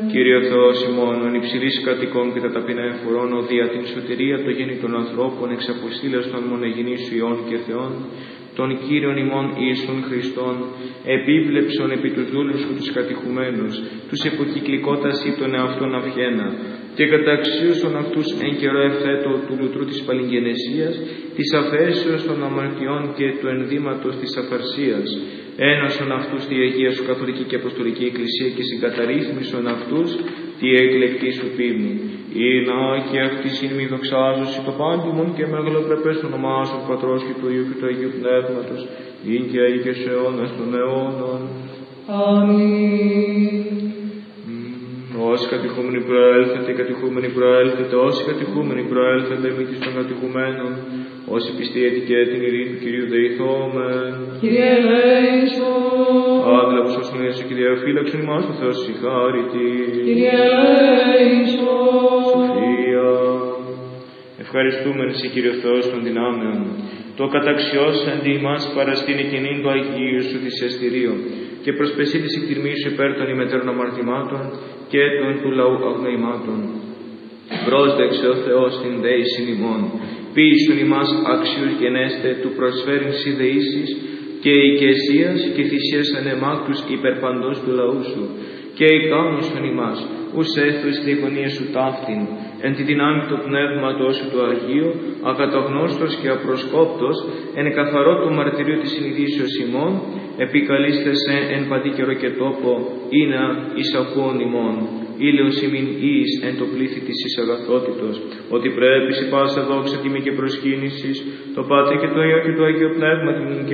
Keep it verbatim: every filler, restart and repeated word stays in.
Κύριε Θεός ημών, εν υψηλής κατοικών και τα ταπεινά εφορών, ο δια την σωτηρία των γέννητων ανθρώπων, εξ αποστήλας των μονογενής σου Υιών και Θεών, των Κύριων ημών Ιησούν Χριστών, επίβλεψον επί τους δούλους σου τους κατηχουμένους, τους εποκυκλικότας ή των εαυτών αυχένα, και καταξίωσον αυτούς εν καιρό ευθέτω του λουτρού της παλιγγενεσίας, της αφέσεως των αμαρτιών και του ενδύματος της αφαρσίας, ένωσον αυτούς τη Αγία σου Καθολική και Αποστολική Εκκλησία και συγκαταρρύθμισον αυτούς τη εκλεκτή σου πίμνη. Ή να και αυτή μη δοξάζωση το πάντιμον και μεγαλοπρεπές το όνομά σου του Πατρός και του Υιού και του Αγίου Πνεύματος, ειν και αεί και σε αιώνας των αιώνων. Αμήν. Όσοι κατηχούμενοι προέλθετε, κατηχούμενοι προέλθετε, όσοι κατηχούμενοι προέλθετε, μήτης των κατηχουμένων, όσοι πιστοί και την ειρήνη του Κυρίου δεηθόμεν. Κύριε ελέησον. Άγλαβος ως νέας και διαφύλαξον ημάς του Θεός συγχάρητη. Κύριε ελέησον. Σοφία. Ευχαριστούμεν σε Κύριο Θεός των δυνάμεων, το καταξιώσαν δι' ημάς παραστήν εκείνην του Αγίου σου της εστηρίου, και προσπεσί της εκτιρμής σου υπέρ των ημετέρων αμαρτημάτων και των του λαού αγνοημάτων. Πρόσδεξε ο Θεός την δέησιν ημών, ποιήσουν ημάς άξιους γενέστε του προσφέρειν συνδεήσεις και οικεσίας και θυσίας ανεμάκτους υπερπαντός του λαού σου, και ικάνωσον ημάς, ους έθρες τη γωνία σου ταύτην, εν τη δυνάμει του πνεύματος σου του Αγίου, ακαταγνώστος και απροσκόπτος, εν καθαρό του μαρτυρίου της συνειδήσεως ημών, επικαλείστε εν παντή καιρό και τόπο, είναι εις ακούων ημών. Ήλιος ημιν εις εν το πλήθη της εις αγαθότητος, ότι πρέπει σε πάσα δόξα τιμή και προσκύνησης, το Πάτερ και το Υιό και το Αγίο Πνεύμα την